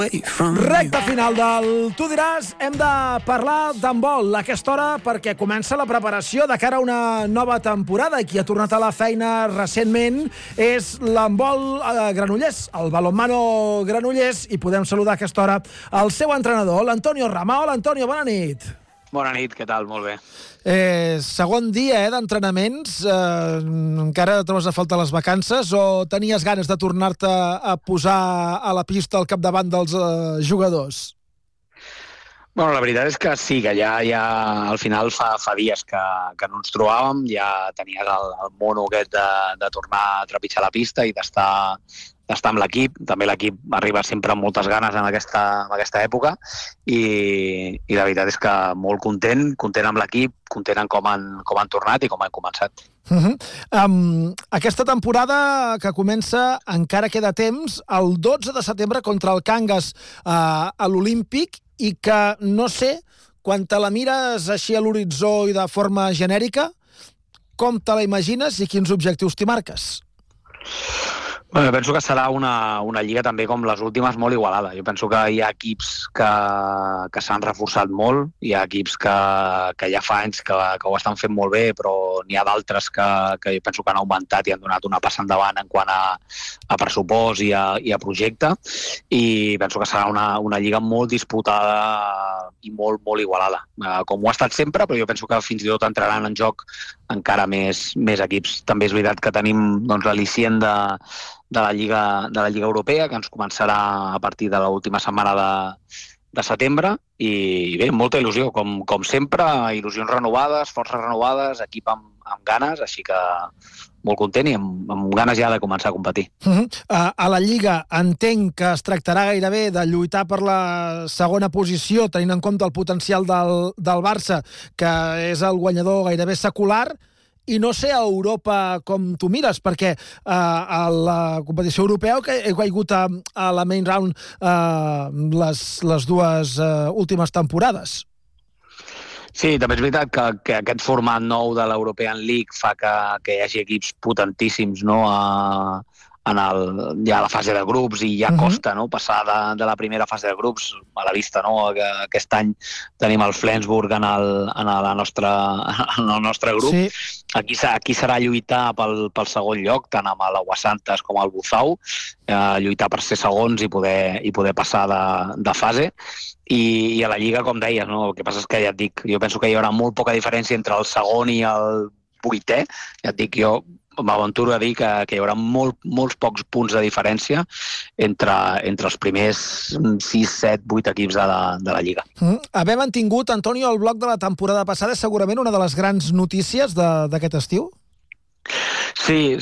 Recte final del Tu diràs, hem de parlar d'handbol a aquesta hora perquè comença la preparació de cara a una nova temporada i qui ha tornat a la feina recentment és l'handbol Granollers, el balonmano Granollers, i podem saludar a aquesta hora el seu entrenador, l'Antonio Rama. Hola, Antonio, bona nit. Bona nit, què tal? Molt bé. Segon dia d'entrenaments, encara trobes a falta les vacances o tenies ganes de tornar-te a posar a la pista al capdavant dels jugadors? Bueno, la veritat és que sí, que ja al final fa dies que no ens trobàvem, ja tenies el mono aquest de tornar a trepitjar la pista i d'estar amb l'equip. També l'equip arriba sempre amb moltes ganes en aquesta època i la veritat és que molt content amb l'equip, content en com han tornat i com han començat. Aquesta temporada que comença encara queda temps, el 12 de setembre contra el Cangas a l'Olímpic, i que no sé, quan te la mires així a l'horitzó i de forma genèrica, com te la imagines i quins objectius t'hi marques? Bueno, penso que serà una lliga també com les últimes molt igualada. Jo penso que hi ha equips que s'han reforçat molt, hi ha equips que ja fa anys que ho estan fent molt bé, però n'hi ha d'altres que jo penso que han augmentat i han donat una passa endavant en quant a pressupost i a projecte, i penso que serà una lliga molt disputada i molt, molt igualada. Com ho ha estat sempre, però jo penso que fins i tot entraran en joc encara més equips. També és veritat que tenim l'al·licient de la Lliga Europea, que ens començarà a partir de l'última setmana de setembre, i bé, molta il·lusió, com sempre, il·lusions renovades, forces renovades, equip amb ganes, així que molt content i amb ganes ja de començar a competir. A la Lliga entenc que es tractarà gairebé de lluitar per la segona posició, tenint en compte el potencial del Barça, que és el guanyador gairebé secular, i no sé a Europa com tu mires, perquè a la competició europea he caigut a la main round les dues últimes temporades. Sí, també és veritat que aquest format nou de l'European League fa que hi hagi equips potentíssims, no?, ja a la fase de grups, i ja costa, no?, passar de la primera fase de grups. A la vista, no?, que aquest any tenim el Flensburg en el nostre grup. Sí. Aquí serà lluitar pel segon lloc, tant amb l'Aguasantes com el Buzau, lluitar per ser segons i poder passar de fase. I a la Lliga, com deies, no? El que passa és que ja et dic, jo penso que hi haurà molt poca diferència entre el segon i el vuitè. Ja et dic, jo m'aventuro a dir que hi haurà molts pocs punts de diferència entre els primers 6, 7, 8 equips de la Lliga. Haver mantingut, Antonio, el bloc de la temporada passada és segurament una de les grans notícies d'aquest estiu? Sí.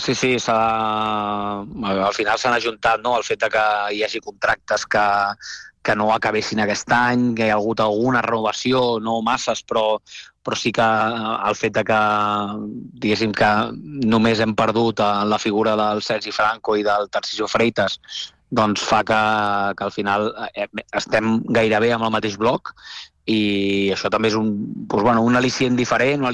Al final s'han ajuntat, no?, el fet que hi hagi contractes que no acabessin aquest any, que hi ha hagut alguna renovació, no masses, però sí que el fet que, diguéssim, que només hem perdut la figura del Sergi Franco i del Tarcisio Freitas, doncs fa que al final estem gairebé amb el mateix bloc, i això també és un al·licient diferent,